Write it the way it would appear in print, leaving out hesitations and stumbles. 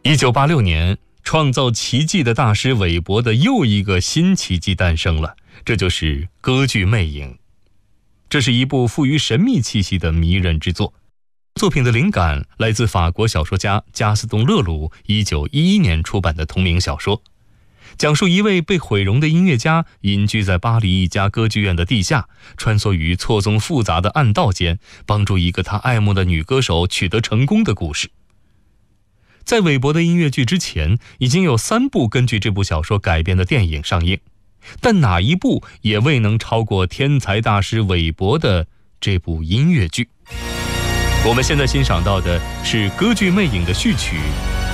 1986年，创造奇迹的大师韦伯的又一个新奇迹诞生了，这就是歌剧《魅影》。这是一部富于神秘气息的迷人之作。作品的灵感来自法国小说家加斯东·勒鲁1911年出版的同名小说，讲述一位被毁容的音乐家隐居在巴黎一家歌剧院的地下，穿梭于错综复杂的暗道间，帮助一个他爱慕的女歌手取得成功的故事。在韦伯的音乐剧之前，已经有3部根据这部小说改编的电影上映，但哪一部也未能超过天才大师韦伯的这部音乐剧。我们现在欣赏到的是歌剧《魅影》的序曲